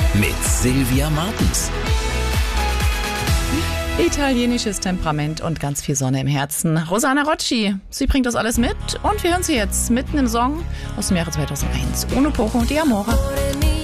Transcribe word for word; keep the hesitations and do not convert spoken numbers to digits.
mit Silvia Martens. Italienisches Temperament und ganz viel Sonne im Herzen. Rosanna Rocci, sie bringt das alles mit und wir hören sie jetzt mitten im Song aus dem Jahre zweitausendeins. Uno poco di amore.